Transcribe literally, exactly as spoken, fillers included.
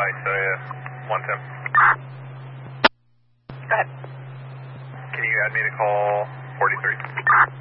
Visalia one ten. Go ahead. Can you add me to call forty-three?